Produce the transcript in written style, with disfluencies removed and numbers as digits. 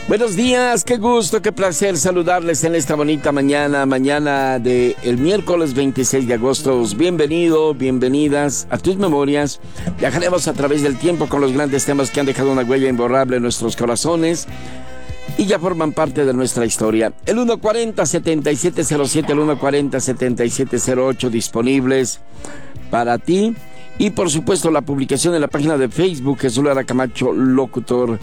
Buenos días, qué gusto, qué placer saludarles en esta bonita mañana de el miércoles 26 de agosto. Bienvenido, bienvenidas a tus memorias. Viajaremos a través del tiempo con los grandes temas que han dejado una huella imborrable en nuestros corazones y ya forman parte de nuestra historia. El 140-7707, el 140-7708 disponibles para ti. Y por supuesto la publicación en la página de Facebook, Jesús Lara Camacho, locutor